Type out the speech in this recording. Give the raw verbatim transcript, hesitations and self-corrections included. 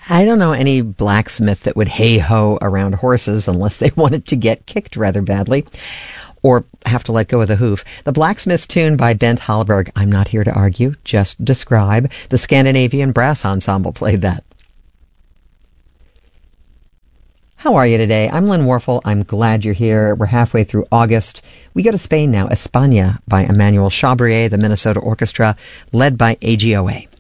I don't know any blacksmith that would hey-ho around horses unless they wanted to get kicked rather badly or have to let go of the hoof. The Blacksmith's Tune by Bent Hallberg. I'm not here to argue, just describe. The Scandinavian Brass Ensemble played that. How are you today? I'm Lynn Warfel. I'm glad you're here. We're halfway through August. We go to Spain now. España by Emmanuel Chabrier, the Minnesota Orchestra, led by A G O A.